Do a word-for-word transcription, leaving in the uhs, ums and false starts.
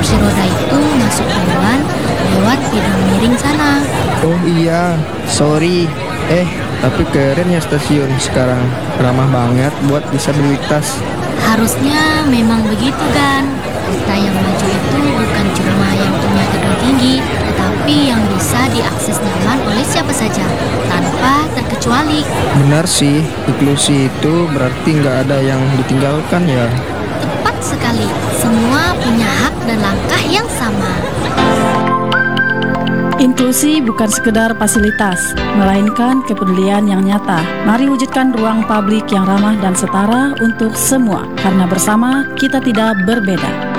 kursi roda itu masuk duluan lewat pintu miring sana. Oh iya, sorry. Eh, tapi keren ya stasiun sekarang. Ramah banget buat disabilitas. Harusnya memang begitu kan. Kota yang maju itu bukan cuma yang punya gedung tinggi, tetapi yang bisa diakses nyaman oleh siapa saja, tanpa terkecuali. Benar sih, inklusi itu berarti nggak ada yang ditinggalkan ya. Tepat sekali, semua punya hak dan langkah yang sama. Inklusi bukan sekedar fasilitas, melainkan kepedulian yang nyata. Mari wujudkan ruang publik yang ramah dan setara untuk semua, karena bersama kita tidak berbeda.